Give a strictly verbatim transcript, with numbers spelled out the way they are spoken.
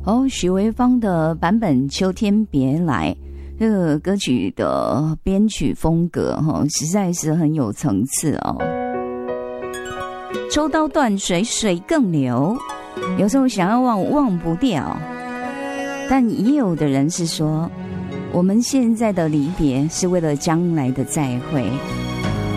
哦，许维芳的版本《秋天别来》，这个歌曲的编曲风格哈、哦，实在是很有层次哦。抽刀断水，水更流，有时候想要忘忘不掉，但也有的人是说，我们现在的离别是为了将来的再会。